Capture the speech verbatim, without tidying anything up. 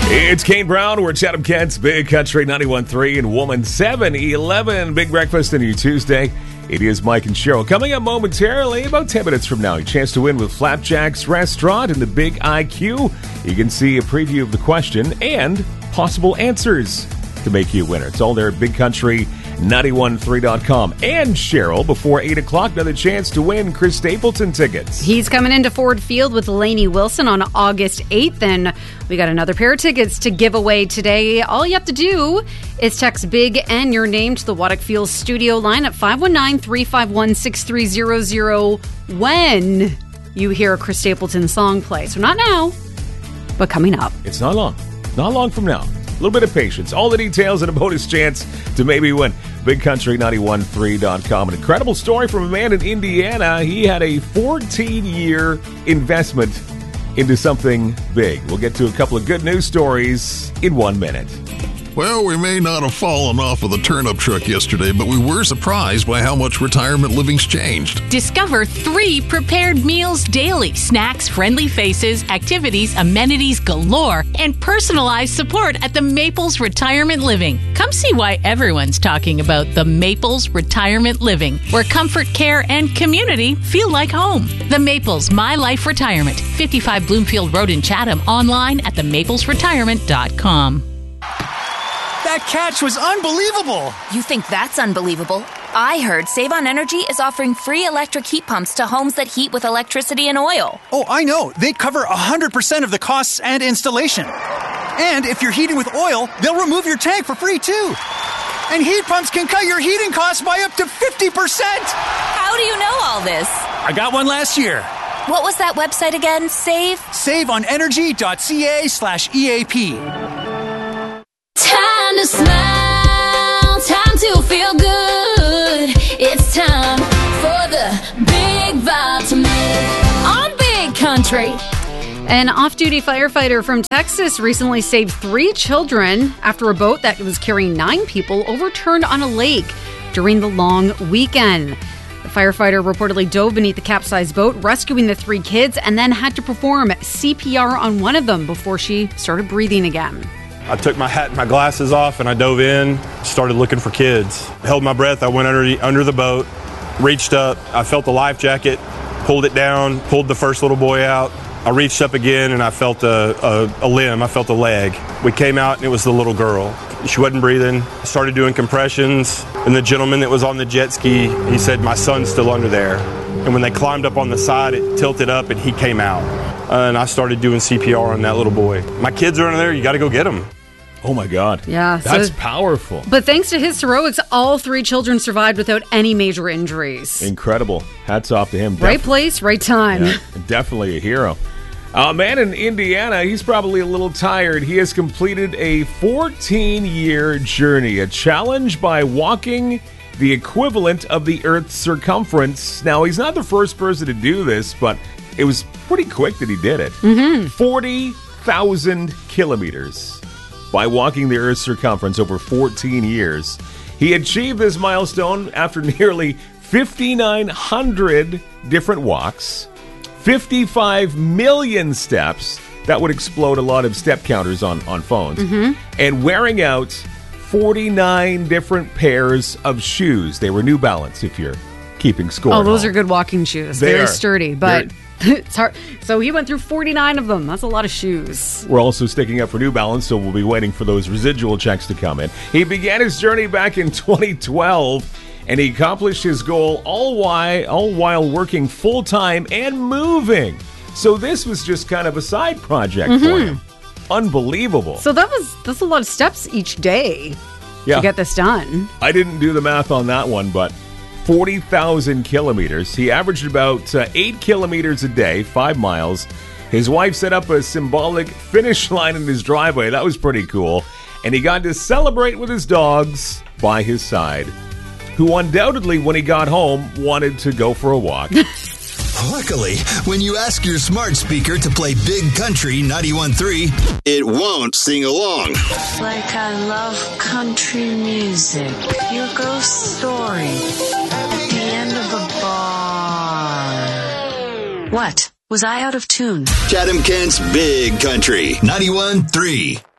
It's Kane Brown. We're Chatham Kent's Big Country ninety-one point three and Woman seven eleven. Big breakfast on your Tuesday. It is Mike and Cheryl. Coming up momentarily, about ten minutes from now, a chance to win with Flapjack's Restaurant and the Big I Q. You can see a preview of the question and possible answers to make you a winner. It's all there at big country ninety-one point three dot com. And Cheryl, before eight o'clock, another chance to win Chris Stapleton tickets. He's coming into Ford Field with Lainey Wilson on August eighth, and we got another pair of tickets to give away today. All you have to do is text BIG and your name to the Waddick Fields studio line at five one nine, three five one, six three zero zero when you hear a Chris Stapleton song play. So not now, but coming up. It's not long. Not long from now. A little bit of patience. All the details and a bonus chance to maybe win. big country ninety-one point three dot com. An incredible story from a man in Indiana. He had a fourteen-year investment into something big. We'll get to a couple of good news stories in one minute. Well, we may not have fallen off of the turnip truck yesterday, but we were surprised by how much retirement living's changed. Discover three prepared meals daily, snacks, friendly faces, activities, amenities galore, and personalized support at the Maples Retirement Living. Come see why everyone's talking about the Maples Retirement Living, where comfort, care, and community feel like home. The Maples My Life Retirement, fifty-five Bloomfield Road in Chatham, online at the maples retirement dot com. That catch was unbelievable! You think that's unbelievable? I heard Save on Energy is offering free electric heat pumps to homes that heat with electricity and oil. Oh, I know. They cover one hundred percent of the costs and installation. And if you're heating with oil, they'll remove your tank for free, too. And heat pumps can cut your heating costs by up to fifty percent! How do you know all this? I got one last year. What was that website again? Save? save on energy dot c a slash E A P. Time to smile, time to feel good. It's time for the Big Vitamin on Big Country. An off-duty firefighter from Texas recently saved three children after a boat that was carrying nine people overturned on a lake during the long weekend. The firefighter reportedly dove beneath the capsized boat, rescuing the three kids, and then had to perform C P R on one of them before she started breathing again. I took my hat and my glasses off and I dove in, started looking for kids. Held my breath, I went under the, under the boat, reached up, I felt the life jacket, pulled it down, pulled the first little boy out. I reached up again and I felt a, a, a limb, I felt a leg. We came out and it was the little girl. She wasn't breathing. I started doing compressions, and the gentleman that was on the jet ski, he said, my son's still under there. And when they climbed up on the side, it tilted up and he came out. Uh, and I started doing C P R on that little boy. My kids are under there, you got to go get them. Oh my God. Yeah. That's so, powerful. But thanks to his heroics, all three children survived without any major injuries. Incredible. Hats off to him. Right Def- place, right time. Yeah, definitely a hero. A man in Indiana, he's probably a little tired. He has completed a fourteen-year journey, a challenge by walking the equivalent of the Earth's circumference. Now, he's not the first person to do this, but it was pretty quick that he did it. Mm-hmm. forty thousand kilometers by walking the Earth's circumference over fourteen years. He achieved this milestone after nearly fifty-nine hundred different walks, fifty-five million steps. That would explode a lot of step counters on, on phones. Mm-hmm. And wearing out forty-nine different pairs of shoes. They were New Balance, if you're keeping score. Oh, those are good walking shoes. They Very are. sturdy, but it's hard. So he went through forty-nine of them. That's a lot of shoes. We're also sticking up for New Balance, so we'll be waiting for those residual checks to come in. He began his journey back in twenty twelve, and he accomplished his goal all while, all while working full-time and moving. So this was just kind of a side project Mm-hmm. for him. Unbelievable. So that was that's a lot of steps each day Yeah. to get this done. I didn't do the math on that one, but forty thousand kilometers. He averaged about uh, eight kilometers a day, five miles. His wife set up a symbolic finish line in his driveway. That was pretty cool. And he got to celebrate with his dogs by his side, who undoubtedly, when he got home, wanted to go for a walk. Luckily, when you ask your smart speaker to play Big Country ninety-one point three, it won't sing along. Like I love country music. Here goes story at the end of the bar. What? Was I out of tune? Chatham Kent's Big Country ninety-one point three.